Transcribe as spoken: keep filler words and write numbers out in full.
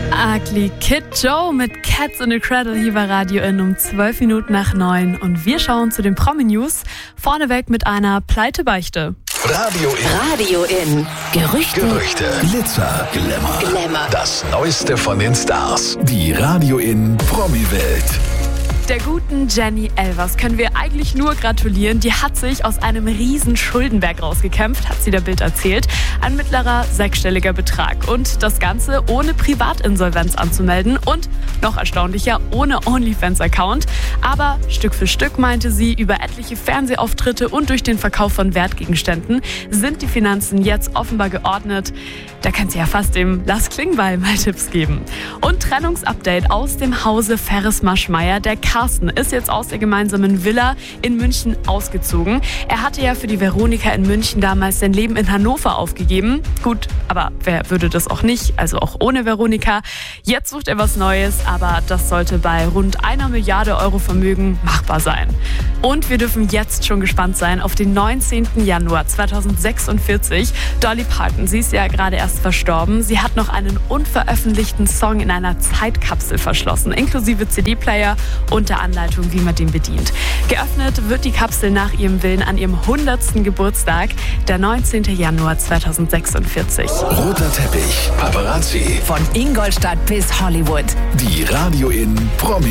Ugly Kid Joe mit Cats in the Cradle hier bei Radio In um zwölf Minuten nach neun. Und wir schauen zu den Promi-News. Vorneweg mit einer Pleitebeichte. Radio In. Radio In. Gerüchte. Gerüchte. Glitzer, Glamour. Glamour. Das Neueste von den Stars. Die Radio In Promi-Welt. Der guten Jenny Elvers können wir eigentlich nur gratulieren. Die hat sich aus einem riesen Schuldenberg rausgekämpft, hat sie der Bild erzählt. Ein mittlerer sechsstelliger Betrag. Und das Ganze ohne Privatinsolvenz anzumelden und, noch erstaunlicher, ohne OnlyFans-Account. Aber Stück für Stück, meinte sie, über etliche Fernsehauftritte und durch den Verkauf von Wertgegenständen sind die Finanzen jetzt offenbar geordnet. Da kann sie ja fast dem Lars Klingbeil mal Tipps geben. Und Trennungsupdate aus dem Hause Ferres-Maschmeyer. Der Carsten ist jetzt aus der gemeinsamen Villa in München ausgezogen. Er hatte ja für die Veronika in München damals sein Leben in Hannover aufgegeben. Gut, aber wer würde das auch nicht? Also auch ohne Veronika. Jetzt sucht er was Neues, aber das sollte bei rund einer Milliarde Euro Vermögen machbar sein. Und wir dürfen jetzt schon gespannt sein auf den neunzehnten Januar zweitausendsechsundvierzig. Dolly Parton, sie ist ja gerade erst verstorben. Sie hat noch einen unveröffentlichten Song in einer Zeitkapsel verschlossen, inklusive C D-Player und der Anleitung, wie man den bedient. Geöffnet wird die Kapsel nach ihrem Willen an ihrem hundertsten Geburtstag, der neunzehnten Januar zweitausendsechsundvierzig. Roter Teppich, Paparazzi. Von Ingolstadt bis Hollywood. Die Radio In Promi